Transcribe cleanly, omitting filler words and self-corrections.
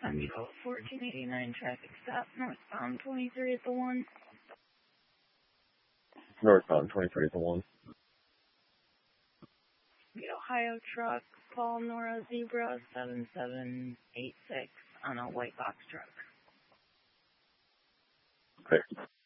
Amigo 1489 traffic stop, northbound 23 at the 1. Northbound 23 at the 1. The Ohio truck, Paul Nora Zebra 7786 on a white box truck. Okay.